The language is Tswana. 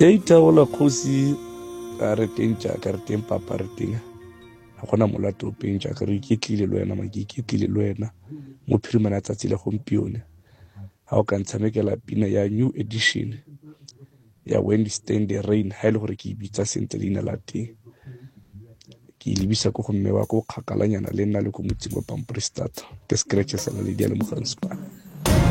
Taola kgosi re teng jaaka re teng papa re teng ga gona molato openg jaaka re iketlile le wena ke iketlile le wena mo phirimana tsatsi la gompieno ga o ka ntshamekela pina ya new edition ya When We Stand the Rain ha ile gore ke ibitsa sentle leina la teng ke lebisa go mme wa go kgakalanyana le nna le go motseng wa Pamprisstad ke scratches la le di a le moganspa